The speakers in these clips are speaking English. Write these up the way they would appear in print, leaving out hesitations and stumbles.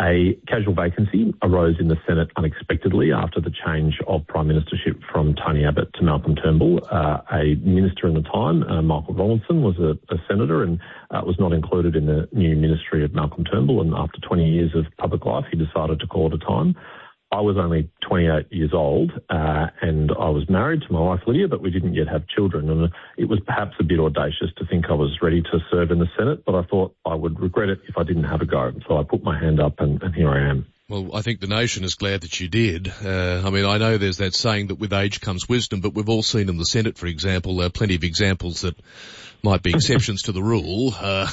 A casual vacancy arose in the Senate unexpectedly after the change of Prime Ministership from Tony Abbott to Malcolm Turnbull. A minister in the time, Michael Ronaldson, was a senator and was not included in the new ministry of Malcolm Turnbull, and after 20 years of public life, he decided to call it a time. I was only 28 years old and I was married to my wife Lydia, but we didn't yet have children, and it was perhaps a bit audacious to think I was ready to serve in the Senate, but I thought I would regret it if I didn't have a go. So I put my hand up and here I am. Well, I think the nation is glad that you did. I know there's that saying that with age comes wisdom, but we've all seen in the Senate, for example, plenty of examples that might be exceptions to the rule.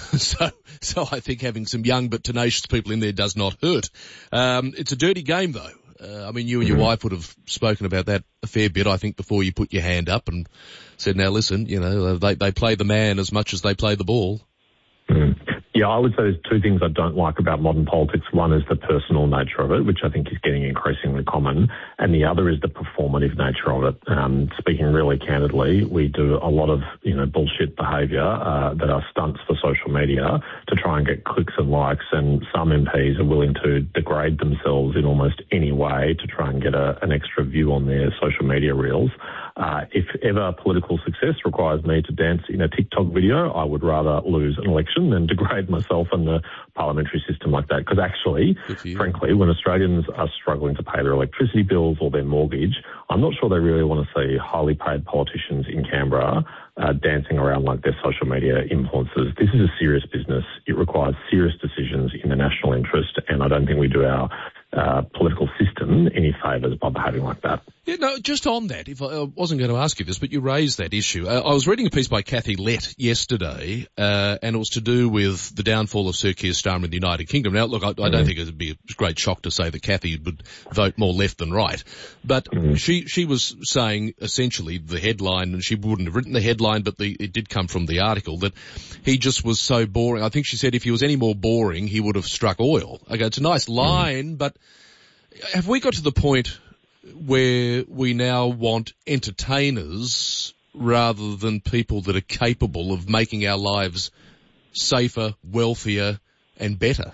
So I think having some young but tenacious people in there does not hurt. It's a dirty game, though. You and your wife would have spoken about that a fair bit, I think, before you put your hand up and said, now listen, they play the man as much as they play the ball. Yeah, I would say there's two things I don't like about modern politics. One is the personal nature of it, which I think is getting increasingly common, and the other is the performative nature of it. Speaking really candidly, we do a lot of bullshit behaviour that are stunts for social media to try and get clicks and likes, and some MPs are willing to degrade themselves in almost any way to try and get an extra view on their social media reels. If ever political success requires me to dance in a TikTok video, I would rather lose an election than degrade myself in the parliamentary system like that. Because actually, frankly, when Australians are struggling to pay their electricity bills or their mortgage, I'm not sure they really want to see highly paid politicians in Canberra dancing around like they're social media influencers. This is a serious business. It requires serious decisions in the national interest, and I don't think we do our political system any favours by behaving like that. Yeah, no, just on that, if I wasn't going to ask you this, but you raised that issue. I was reading a piece by Kathy Lett yesterday, and it was to do with the downfall of Sir Keir Starmer in the United Kingdom. Now, look, I don't think it would be a great shock to say that Kathy would vote more left than right, but she was saying essentially the headline, and she wouldn't have written the headline, but it did come from the article, that he just was so boring. I think she said if he was any more boring, he would have struck oil. Okay, it's a nice line, but have we got to the point where we now want entertainers rather than people that are capable of making our lives safer, wealthier and better?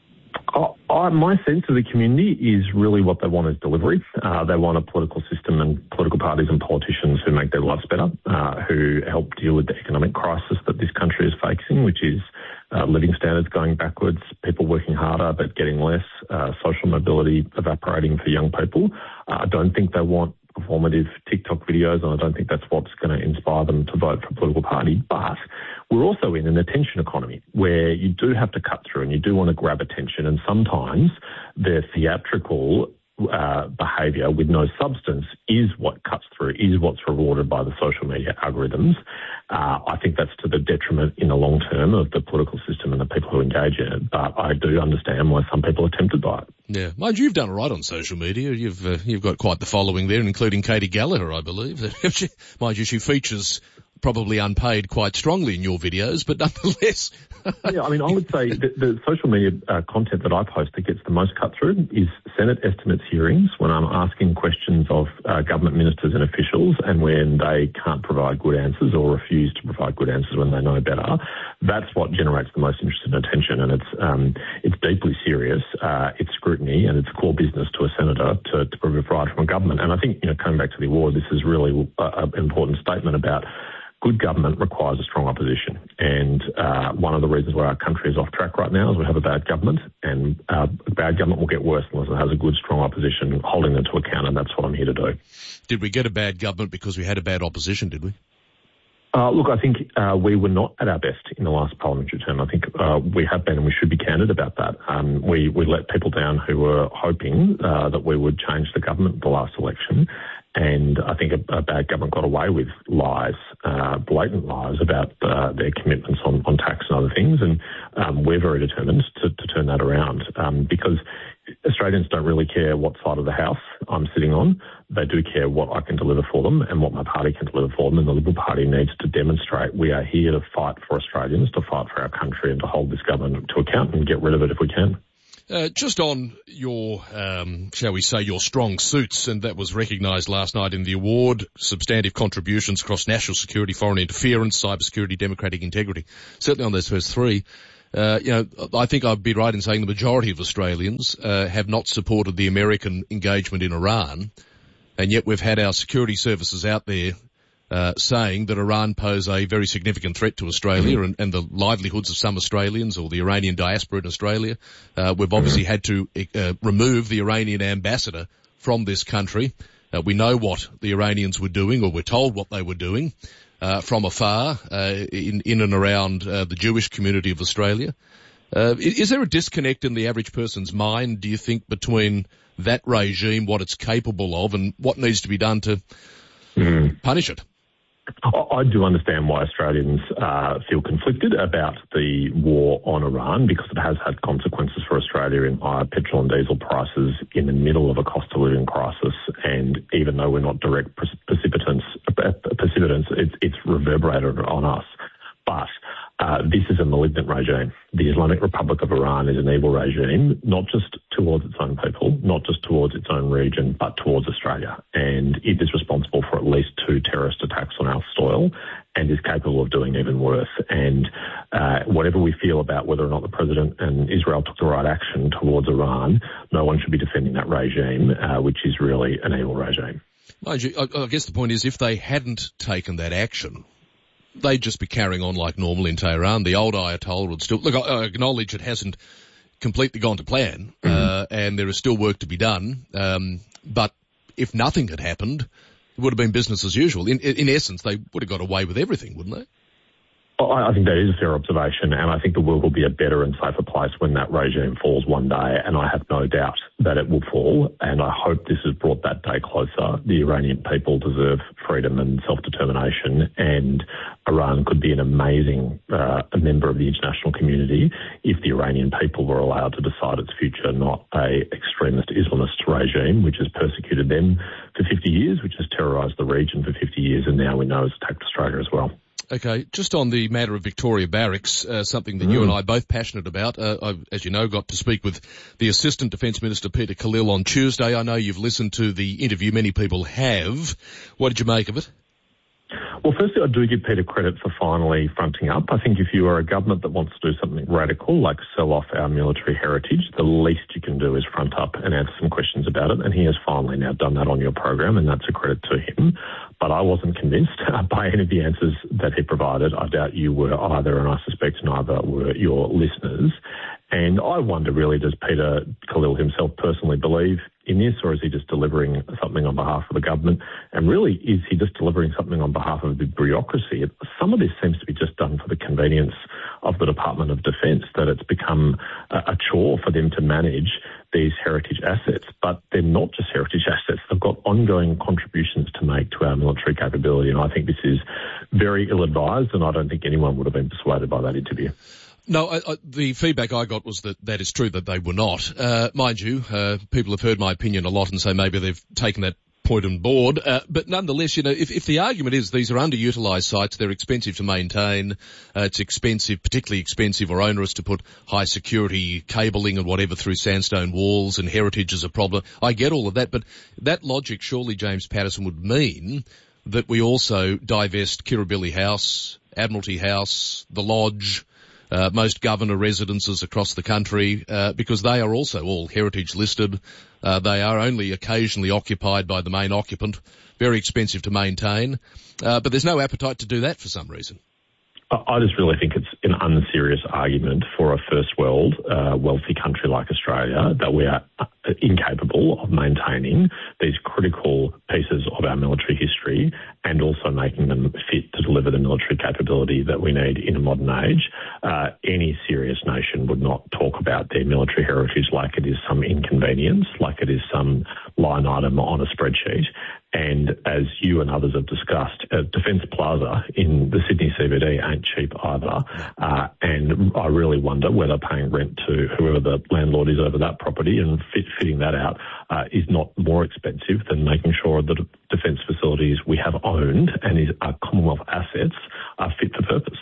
My sense of the community is really what they want is delivery. They want a political system and political parties and politicians who make their lives better, who help deal with the economic crisis that this country is facing, which is living standards going backwards, people working harder but getting less, social mobility evaporating for young people. I don't think they want performative TikTok videos, and I don't think that's what's going to inspire them to vote for a political party. But we're also in an attention economy where you do have to cut through and you do want to grab attention, and sometimes the theatrical behaviour with no substance is what cuts through, is what's rewarded by the social media algorithms. I think that's to the detriment in the long term of the political system and the people who engage in it, but I do understand why some people are tempted by it. Yeah, mind you, you've done all right on social media. You've got quite the following there, including Katie Gallagher, I believe. Mind you, she features probably unpaid quite strongly in your videos, but nonetheless. Yeah, I would say the social media content that I post that gets the most cut through is Senate estimates hearings, when I'm asking questions of government ministers and officials, and when they can't provide good answers or refuse to provide good answers when they know better. That's what generates the most interest and attention, and it's deeply serious. It's scrutiny, and it's core business to a senator to provide from a government. And I think, coming back to the award, this is really an important statement about good government requires a strong opposition. And one of the reasons why our country is off track right now is we have a bad government, and bad government will get worse unless it has a good, strong opposition holding them to account, and that's what I'm here to do. Did we get a bad government because we had a bad opposition, did we? Look, I think we were not at our best in the last parliamentary term. I think we have been, and we should be candid about that. We let people down who were hoping that we would change the government at the last election. And I think a bad government got away with lies, blatant lies about their commitments on tax and other things. And we're very determined to turn that around because Australians don't really care what side of the house I'm sitting on. They do care what I can deliver for them and what my party can deliver for them. And the Liberal Party needs to demonstrate we are here to fight for Australians, to fight for our country and to hold this government to account and get rid of it if we can. Just on your, shall we say, your strong suits, and that was recognised last night in the award, substantive contributions across national security, foreign interference, cybersecurity, democratic integrity. Certainly on those first three, I think I'd be right in saying the majority of Australians have not supported the American engagement in Iran, and yet we've had our security services out there saying that Iran pose a very significant threat to Australia and the livelihoods of some Australians or the Iranian diaspora in Australia. We've obviously had to remove the Iranian ambassador from this country. We know what the Iranians were doing, or we're told what they were doing from afar in and around the Jewish community of Australia. Is there a disconnect in the average person's mind, do you think, between that regime, what it's capable of, and what needs to be done to punish it? I do understand why Australians feel conflicted about the war on Iran, because it has had consequences for Australia in higher petrol and diesel prices in the middle of a cost of living crisis. And even though we're not direct precipitants, it's reverberated on us. But this is a malignant regime. The Islamic Republic of Iran is an evil regime, not just towards its own people, not just towards its own region, but towards Australia. And it is responsible for at least 2 terrorist attacks on our soil and is capable of doing even worse. And whatever we feel about whether or not the President and Israel took the right action towards Iran, no one should be defending that regime, which is really an evil regime. I guess the point is, if they hadn't taken that action, they'd just be carrying on like normal in Tehran. The old Ayatollah would still... Look, I acknowledge it hasn't completely gone to plan, and there is still work to be done. But if nothing had happened, it would have been business as usual. In essence, they would have got away with everything, wouldn't they? I think that is a fair observation, and I think the world will be a better and safer place when that regime falls one day, and I have no doubt that it will fall, and I hope this has brought that day closer. The Iranian people deserve freedom and self-determination, and Iran could be an amazing member of the international community if the Iranian people were allowed to decide its future, not a extremist Islamist regime which has persecuted them for 50 years, which has terrorised the region for 50 years, and now we know has attacked Australia as well. Okay, just on the matter of Victoria Barracks, something that you and I are both passionate about. I, as you know, got to speak with the Assistant Defence Minister, Peter Khalil, on Tuesday. I know you've listened to the interview. Many people have. What did you make of it? Well, firstly, I do give Peter credit for finally fronting up. I think if you are a government that wants to do something radical, like sell off our military heritage, the least you can do is front up and answer some questions about it. And he has finally now done that on your program, and that's a credit to him. But I wasn't convinced by any of the answers that he provided. I doubt you were either, and I suspect neither were your listeners. And I wonder, really, does Peter Khalil himself personally believe in this, or is he just delivering something on behalf of the government? And really, is he just delivering something on behalf of the bureaucracy? Some of this seems to be just done for the convenience of the Department of Defence, that it's become a chore for them to manage these heritage assets. But they're not just heritage assets. They've got ongoing contributions to make to our military capability. And I think this is very ill-advised, and I don't think anyone would have been persuaded by that interview. No, the feedback I got was that is true, that they were not. Mind you, people have heard my opinion a lot and say maybe they've taken that point on board. But nonetheless, you know, if the argument is these are underutilised sites, they're expensive to maintain, it's expensive, particularly expensive or onerous to put high security cabling and whatever through sandstone walls, and heritage is a problem. I get all of that, but that logic surely, James Patterson, would mean that we also divest Kirribilli House, Admiralty House, the Lodge, most governor residences across the country, because they are also all heritage listed. They are only occasionally occupied by the main occupant, very expensive to maintain, but there's no appetite to do that for some reason. I just really think it's an unserious argument for a first world, wealthy country like Australia that we are incapable of maintaining these critical pieces of our military history and also making them fit to deliver the military capability that we need in a modern age. Any serious nation would not talk about their military heritage like it is some inconvenience, like it is some line item on a spreadsheet. And as you and others have discussed, Defence Plaza in the Sydney CBD ain't cheap either. And I really wonder whether paying rent to whoever the landlord is over that property and fitting that out is not more expensive than making sure that defence facilities we have owned and are Commonwealth assets are fit for purpose.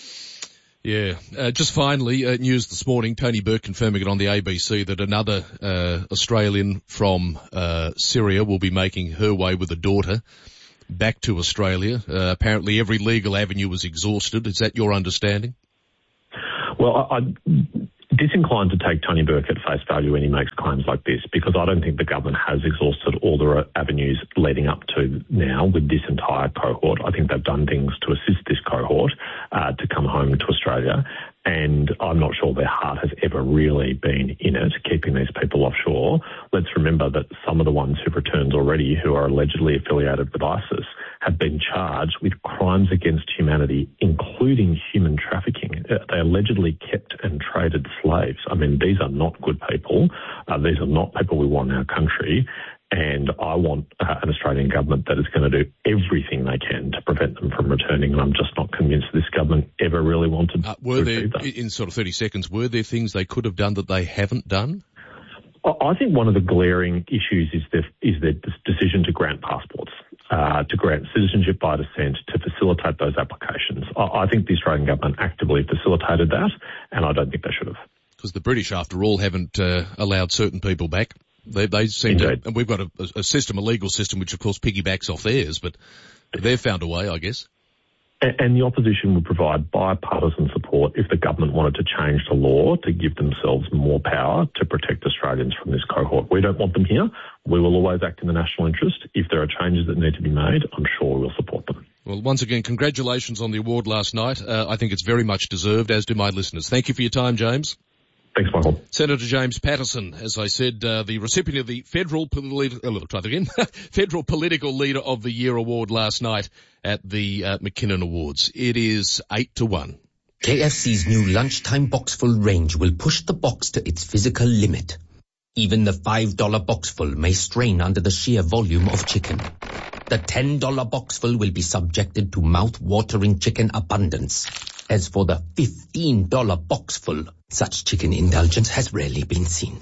Yeah. Just finally, news this morning, Tony Burke confirming it on the ABC that another Australian from Syria will be making her way with a daughter back to Australia. Apparently every legal avenue was exhausted. Is that your understanding? Well, I'm disinclined to take Tony Burke at face value when he makes claims like this, because I don't think the government has exhausted all the avenues leading up to now with this entire cohort. I think they've done things to assist this cohort to come home to Australia, and I'm not sure their heart has ever really been in it, keeping these people offshore. Let's remember that some of the ones who've returned already, who are allegedly affiliated with ISIS, have been charged with crimes against humanity, including human trafficking. They allegedly kept and traded slaves. I mean, these are not good people. These are not people we want in our country. And I want an Australian government that is going to do everything they can to prevent them from returning. And I'm just not convinced this government ever really wanted to do that. In sort of 30 seconds, were there things they could have done that they haven't done? I think one of the glaring issues is their decision to grant passports, to grant citizenship by descent, to facilitate those applications. I think the Australian government actively facilitated that, and I don't think they should have. Because the British, after all, haven't allowed certain people back. They seem Indeed. to, and we've got a system, a legal system, which of course piggybacks off theirs, but they've found a way, I guess. And the opposition would provide bipartisan support if the government wanted to change the law to give themselves more power to protect Australians from this cohort. We don't want them here. We will always act in the national interest. If there are changes that need to be made, I'm sure we'll support them. Well, once again, congratulations on the award last night. I think it's very much deserved, as do my listeners. Thank you for your time, James. Thanks, Michael. Senator James Paterson, as I said, the recipient of the Federal Political Leader of the Year award last night at the McKinnon Awards. It is 8-1. KFC's new lunchtime boxful range will push the box to its physical limit. Even the $5 boxful may strain under the sheer volume of chicken. The $10 boxful will be subjected to mouth-watering chicken abundance. As for the $15 boxful, such chicken indulgence has rarely been seen.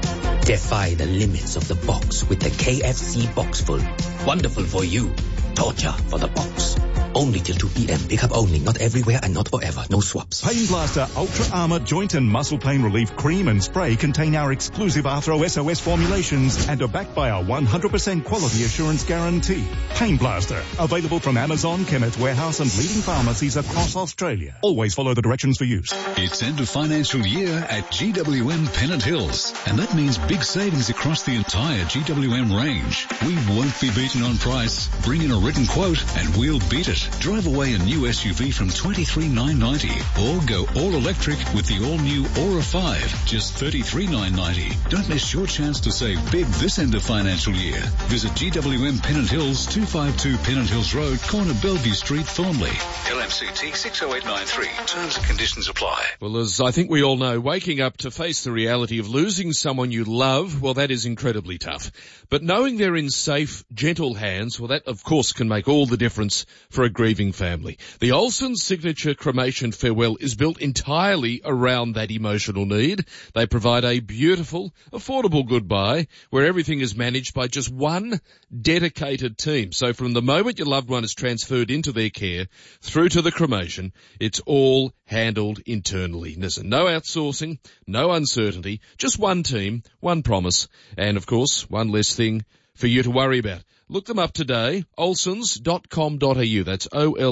Defy the limits of the box with the KFC Boxful. Wonderful for you. Torture for the box. Only till 2 p.m. Pick up only. Not everywhere and not forever. No swaps. Pain Blaster Ultra Armour Joint and Muscle Pain Relief Cream and Spray contain our exclusive Arthro SOS formulations and are backed by our 100% quality assurance guarantee. Pain Blaster. Available from Amazon, Chemist Warehouse and leading pharmacies across Australia. Always follow the directions for use. It's end of financial year at GWM Pennant Hills. And that means big savings across the entire GWM range. We won't be beaten on price. Bring in a written quote and we'll beat it. Drive away a new SUV from $23,990 or go all electric with the all-new Aura 5, just $33,990. Don't miss your chance to save big this end of financial year. Visit GWM Pennant Hills, 252 Pennant Hills Road, corner Bellevue Street, Thornley. LMCT 60893. Terms and conditions apply. Well, as I think we all know, waking up to face the reality of losing someone you love, well, that is incredibly tough. But knowing they're in safe, gentle hands, well, that of course can make all the difference for a grieving family. The Olsen Signature Cremation Farewell is built entirely around that emotional need. They provide a beautiful, affordable goodbye where everything is managed by just one dedicated team. So from the moment your loved one is transferred into their care through to the cremation, it's all handled internally. Listen, no outsourcing, no uncertainty, just one team, one promise, and of course, one less thing for you to worry about. Look them up today, olsens.com.au. That's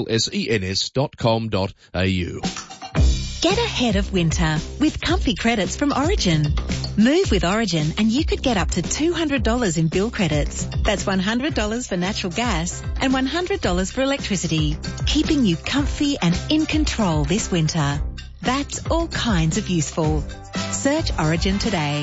olsens.com.au. Get ahead of winter with comfy credits from Origin. Move with Origin and you could get up to $200 in bill credits. That's $100 for natural gas and $100 for electricity, keeping you comfy and in control this winter. That's all kinds of useful. Search Origin today.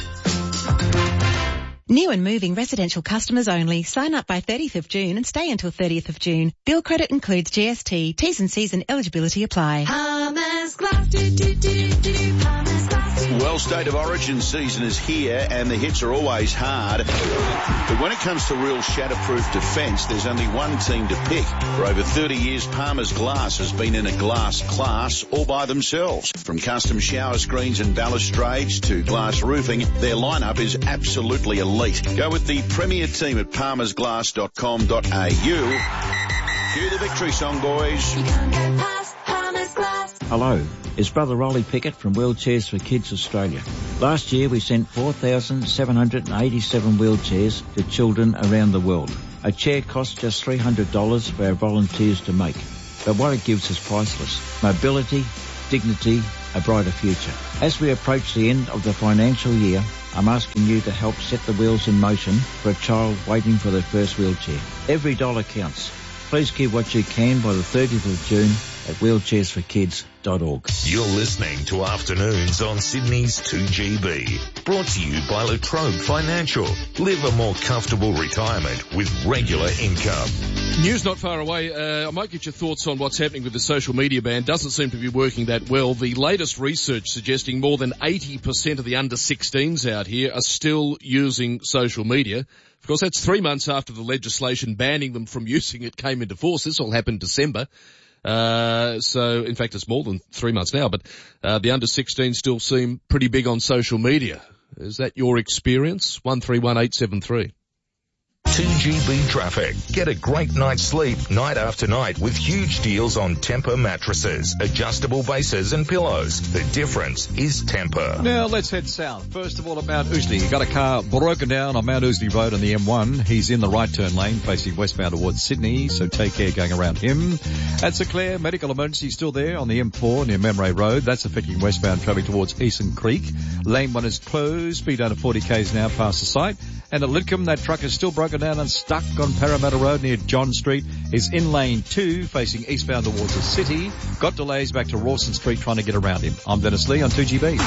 New and moving residential customers only. Sign up by 30th of June and stay until 30th of June. Bill credit includes GST. T's and C's and eligibility apply. Palmer's Glass, Palmer's Glass. Well, State of Origin season is here and the hits are always hard. But when it comes to real shatterproof defence, there's only one team to pick. For over 30 years, Palmer's Glass has been in a glass class all by themselves. From custom shower screens and balustrades to glass roofing, their lineup is absolutely elite. Go with the premier team at palmersglass.com.au. Cue the victory song, boys. You can't get past Palmer's Glass. Hello, it's Brother Rolly Pickett from Wheelchairs for Kids Australia. Last year we sent 4,787 wheelchairs to children around the world. A chair costs just $300 for our volunteers to make, but what it gives is priceless. Mobility, dignity a brighter future. As we approach the end of the financial year, I'm asking you to help set the wheels in motion for a child waiting for their first wheelchair. Every dollar counts. Please give what you can by the 30th of June at wheelchairsforkids.org. You're listening to Afternoons on Sydney's 2GB. Brought to you by Latrobe Financial. Live a more comfortable retirement with regular income. News not far away. I might get your thoughts on what's happening with the social media ban. Doesn't seem to be working that well. The latest research suggesting more than 80% of the under-16s out here are still using social media. Of course, that's 3 months after the legislation banning them from using it came into force. This all happened December. So, in fact, it's more than 3 months now, but the under-16 still seem pretty big on social media. Is that your experience? 131873. 2GB traffic. Get a great night's sleep night after night with huge deals on Tempur mattresses, adjustable bases and pillows. The difference is Tempur. Now let's head south. First of all at Mount Ousley. You got a car broken down on Mount Ousley Road on the M1. He's in the right turn lane facing westbound towards Sydney, so take care going around him. At St Clair, medical emergency still there on the M4 near Memray Road. That's affecting westbound traffic towards Eastern Creek. Lane 1 is closed. Speed down to 40 k's now past the site. And at Lidcombe, that truck is still broken down and stuck on Parramatta Road near John Street. Is in lane 2 facing eastbound towards the city. Got delays back to Rawson Street trying to get around him. I'm Dennis Lee on 2GB.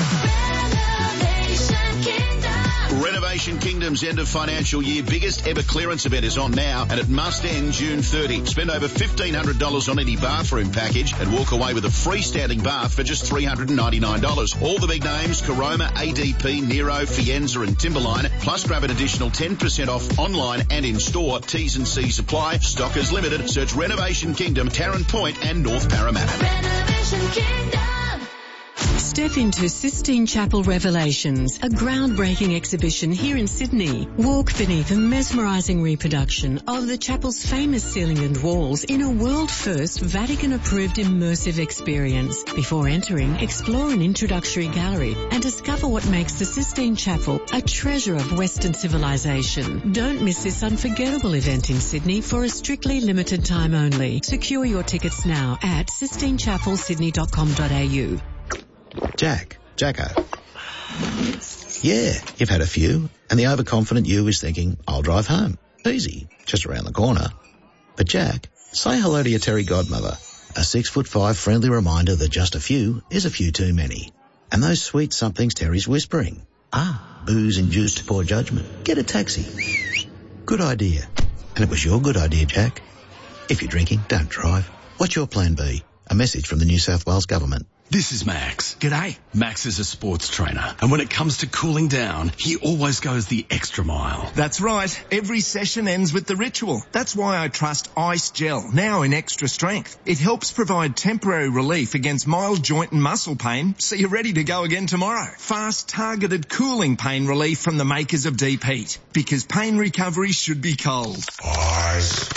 Renovation Kingdom's end of financial year biggest ever clearance event is on now, and it must end June 30. Spend over $1,500 on any bathroom package and walk away with a freestanding bath for just $399. All the big names, Caroma, ADP, Nero, Fienza and Timberline, plus grab an additional 10% off online and in store. T's and C's apply. Stock is limited. Search Renovation Kingdom, Tarrant Point and North Parramatta. Renovation Kingdom. Step into Sistine Chapel Revelations, a groundbreaking exhibition here in Sydney. Walk beneath a mesmerising reproduction of the chapel's famous ceiling and walls in a world-first Vatican-approved immersive experience. Before entering, explore an introductory gallery and discover what makes the Sistine Chapel a treasure of Western civilization. Don't miss this unforgettable event in Sydney for a strictly limited time only. Secure your tickets now at sistinechapelsydney.com.au. Jacko. Yeah, you've had a few, and the overconfident you is thinking, I'll drive home. Easy, just around the corner. But Jack, say hello to your Terry godmother. A 6'5" friendly reminder that just a few is a few too many. And those sweet somethings Terry's whispering. Booze-induced poor judgment. Get a taxi. Good idea. And it was your good idea, Jack. If you're drinking, don't drive. What's your plan B? A message from the New South Wales government. This is Max. G'day. Max is a sports trainer, and when it comes to cooling down, he always goes the extra mile. That's right. Every session ends with the ritual. That's why I trust Ice Gel, now in extra strength. It helps provide temporary relief against mild joint and muscle pain, so you're ready to go again tomorrow. Fast, targeted cooling pain relief from the makers of Deep Heat, because pain recovery should be cold. Ice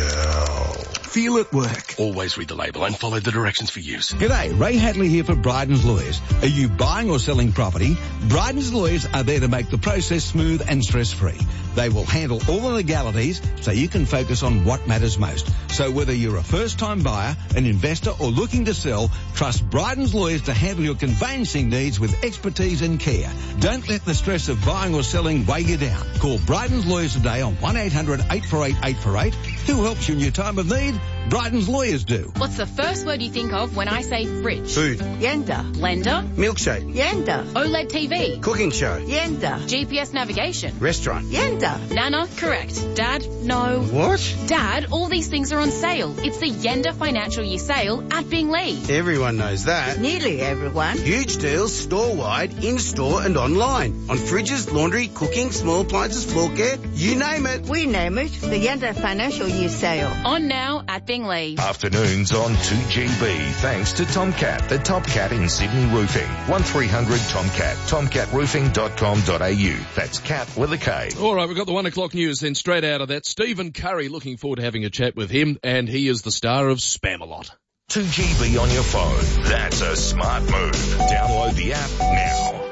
Gel. Feel it work. Always read the label and follow the directions for use. G'day, Ray Hadley here for Bryden's Lawyers. Are you buying or selling property? Bryden's Lawyers are there to make the process smooth and stress-free. They will handle all the legalities so you can focus on what matters most. So whether you're a first-time buyer, an investor or looking to sell, trust Bryden's Lawyers to handle your conveyancing needs with expertise and care. Don't let the stress of buying or selling weigh you down. Call Bryden's Lawyers today on 1-800-848-848. Who helps you in your time of need? Bryden's Lawyers do. What's the first word you think of when I say fridge? Food. Yenda. Blender. Milkshake. Yenda. OLED TV. Cooking show. Yenda. GPS navigation. Restaurant. Yenda. Nana, correct. Dad, no. What? Dad, all these things are on sale. It's the Yenda Financial Year Sale at Binglee. Everyone knows that. Nearly everyone. Huge deals store-wide, in-store and online. On fridges, laundry, cooking, small appliances, floor care, you name it. We name it the Yenda Financial Year Sale. On now at Binglee. Afternoons on 2GB, thanks to Tomcat, the top cat in Sydney roofing. 1300 Tomcat, tomcatroofing.com.au. That's cat with a K. All right, we've got the 1 o'clock news then straight out of that. Stephen Curry, looking forward to having a chat with him, and he is the star of Spamalot. 2GB on your phone. That's a smart move. Download the app now.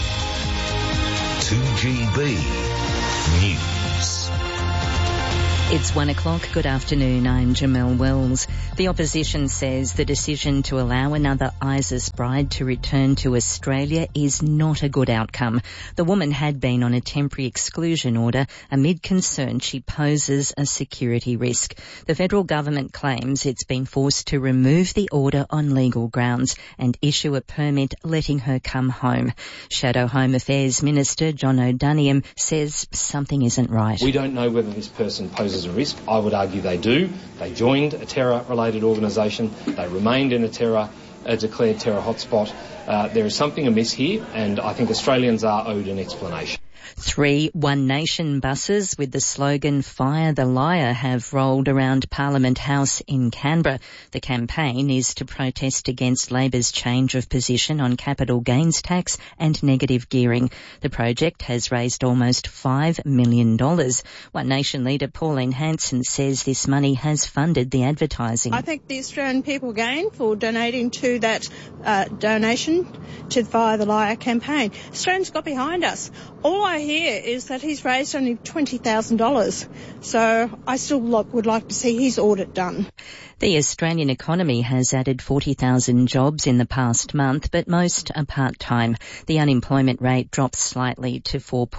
GB News. It's 1 o'clock. Good afternoon. I'm Jamelle Wells. The opposition says the decision to allow another ISIS bride to return to Australia is not a good outcome. The woman had been on a temporary exclusion order amid concern she poses a security risk. The federal government claims it's been forced to remove the order on legal grounds and issue a permit letting her come home. Shadow Home Affairs Minister John O'Doniam says something isn't right. We don't know whether this person poses a risk. I would argue they do. They joined a terror-related organisation. They remained in a declared terror hotspot. There is something amiss here, and I think Australians are owed an explanation. 3 One Nation buses with the slogan "Fire the Liar" have rolled around Parliament House in Canberra. The campaign is to protest against Labor's change of position on capital gains tax and negative gearing. The project has raised almost $5 million. One Nation leader Pauline Hanson says this money has funded the advertising. I thank the Australian people again for donating to that donation to the Fire the Liar campaign. Australians got behind us. All I hear is that he's raised only $20,000, so I still would like to see his audit done. The Australian economy has added 40,000 jobs in the past month, but most are part-time. The unemployment rate dropped slightly to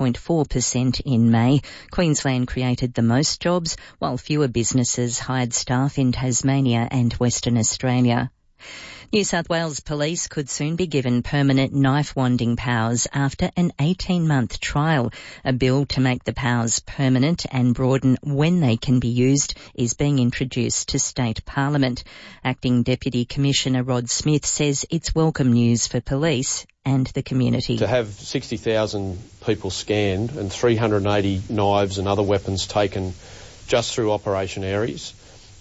4.4% in May. Queensland created the most jobs, while fewer businesses hired staff in Tasmania and Western Australia. New South Wales Police could soon be given permanent knife-wanding powers after an 18-month trial. A bill to make the powers permanent and broaden when they can be used is being introduced to State Parliament. Acting Deputy Commissioner Rod Smith says it's welcome news for police and the community. To have 60,000 people scanned and 380 knives and other weapons taken just through Operation Aries,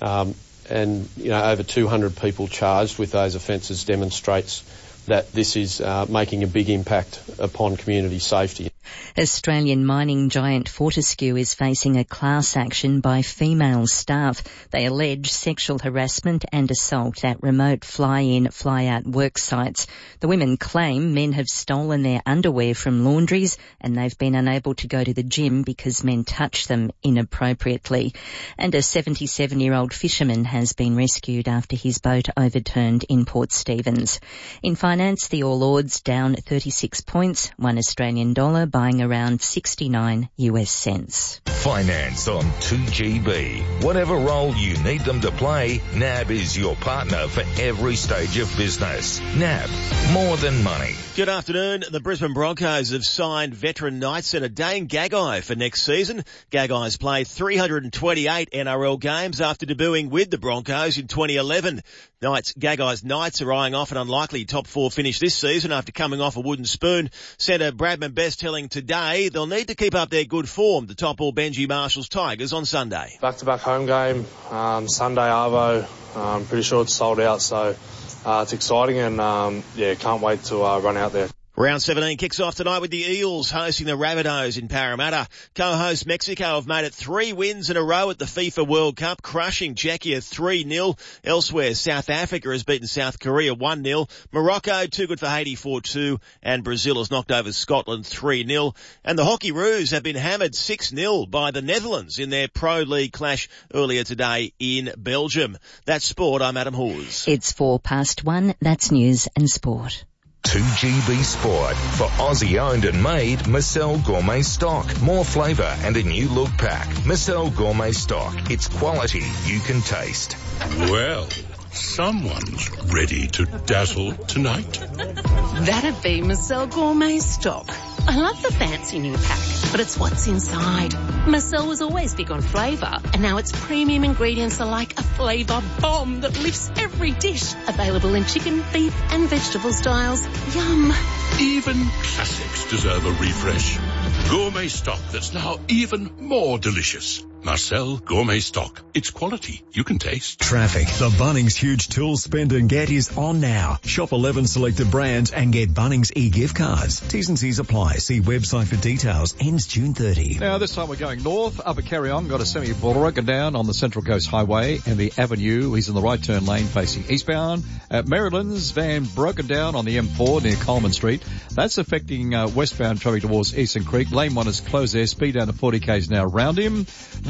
and over 200 people charged with those offences demonstrates that this is making a big impact upon community safety. Australian mining giant Fortescue is facing a class action by female staff. They allege sexual harassment and assault at remote fly-in, fly-out work sites. The women claim men have stolen their underwear from laundries and they've been unable to go to the gym because men touch them inappropriately. And a 77-year-old fisherman has been rescued after his boat overturned in Port Stephens. In finance, the All Ords down 36 points, $1 Australian dollar buying around 69 US cents. Finance on 2GB. Whatever role you need them to play, NAB is your partner for every stage of business. NAB, more than money. Good afternoon. The Brisbane Broncos have signed veteran Knights centre Dane Gagai for next season. Gagai's played 328 NRL games after debuting with the Broncos in 2011. Gagai's Knights are eyeing off an unlikely top 4 finish this season after coming off a wooden spoon. Centre Bradman Best telling Today they'll need to keep up their good form to topple Benji Marshall's Tigers on Sunday. Back-to-back home game, Sunday Arvo. I'm pretty sure it's sold out, so it's exciting and can't wait to run out there. Round 17 kicks off tonight with the Eels hosting the Rabbitohs in Parramatta. Co-host Mexico have made it 3 wins in a row at the FIFA World Cup, crushing Czechia 3-0. Elsewhere, South Africa has beaten South Korea 1-0. Morocco, too good for Haiti 4-2. And Brazil has knocked over Scotland 3-0. And the Hockey Roos have been hammered 6-0 by the Netherlands in their Pro League clash earlier today in Belgium. That's sport. I'm Adam Hawes. It's 1:04. That's news and sport. 2GB Sport for Aussie owned and made Marcel Gourmet stock. More flavour and a new look pack. Marcel Gourmet stock. It's quality you can taste. Well, someone's ready to dazzle tonight. That'd be Marcel Gourmet stock. I love the fancy new pack, but it's what's inside. Marcel was always big on flavour, and now its premium ingredients are like a flavour bomb that lifts every dish. Available in chicken, beef and vegetable styles. Yum. Even classics deserve a refresh. Gourmet stock that's now even more delicious. Marcel Gourmet stock. It's quality you can taste. Traffic. The Bunnings Huge Tools Spend and Get is on now. Shop 11 selected brands and get Bunnings e-gift cards. T's and C's apply. See website for details. Ends June 30. Now this time we're going north. Upper Carryong got a semi broken down on the Central Coast Highway and the Avenue. He's in the right turn lane facing eastbound. At Maryland's van broken down on the M4 near Coleman Street. That's affecting westbound traffic towards Eastern Creek. Lane 1 is closed there. Speed down to 40 k's now around him.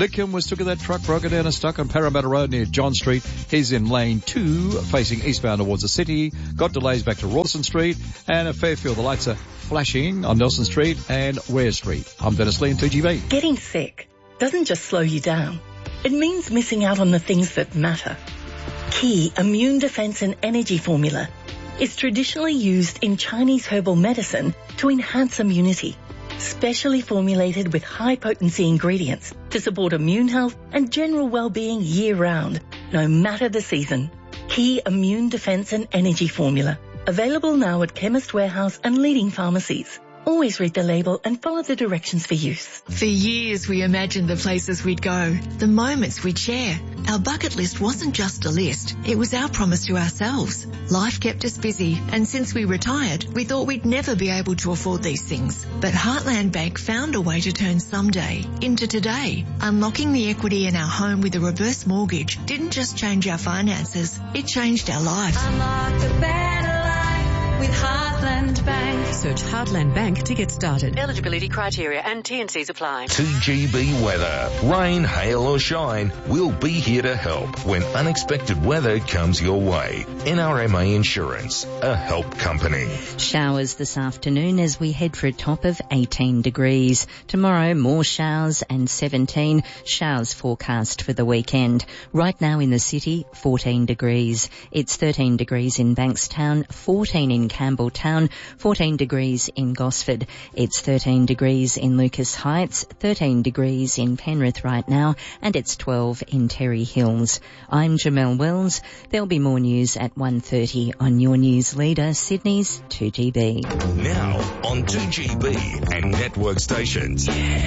Vickham was took of that truck broken down and stuck on Parramatta Road near John Street. He's in lane 2, facing eastbound towards the city. Got delays back to Rawson Street, and at Fairfield the lights are flashing on Nelson Street and Ware Street. I'm Dennis Lee in 2GB. Getting sick doesn't just slow you down. It means missing out on the things that matter. Key Immune Defense and Energy Formula is traditionally used in Chinese herbal medicine to enhance immunity, specially formulated with high-potency ingredients to support immune health and general well-being year-round, no matter the season. Key Immune Defense and Energy Formula, available now at Chemist Warehouse and leading pharmacies. Always read the label and follow the directions for use. For years we imagined the places we'd go, the moments we'd share. Our bucket list wasn't just a list, it was our promise to ourselves. Life kept us busy, and since we retired, we thought we'd never be able to afford these things. But Heartland Bank found a way to turn someday into today. Unlocking the equity in our home with a reverse mortgage didn't just change our finances, it changed our life. Unlock the better life with Heartland Bank. Search Heartland Bank to get started. Eligibility criteria and T&Cs apply. 2GB weather. Rain, hail or shine, we'll be here to help when unexpected weather comes your way. NRMA Insurance, a help company. Showers this afternoon as we head for a top of 18 degrees. Tomorrow, more showers and 17. Showers forecast for the weekend. Right now in the city, 14 degrees. It's 13 degrees in Bankstown, 14 in Campbelltown, 14 degrees in Gosford. It's 13 degrees in Lucas Heights, 13 degrees in Penrith right now, and it's 12 in Terry Hills. I'm Jamelle Wells. There'll be more news at 1:30 on your news leader, Sydney's 2GB. Now on 2GB and network stations.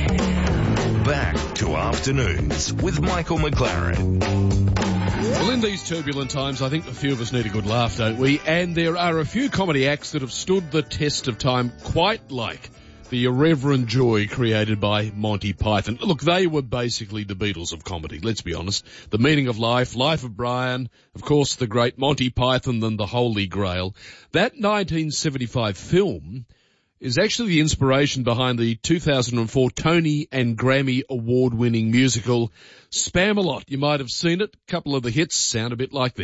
Back to afternoons with Michael McLaren. Well, in these turbulent times, I think a few of us need a good laugh, don't we? And there are a few comedy acts that have stood the test of time, quite like the irreverent joy created by Monty Python. Look, they were basically the Beatles of comedy, let's be honest. The Meaning of Life, Life of Brian, of course the great Monty Python and the Holy Grail. That 1975 film is actually the inspiration behind the 2004 Tony and Grammy award-winning musical Spamalot. You might have seen it. A couple of the hits sound a bit like this.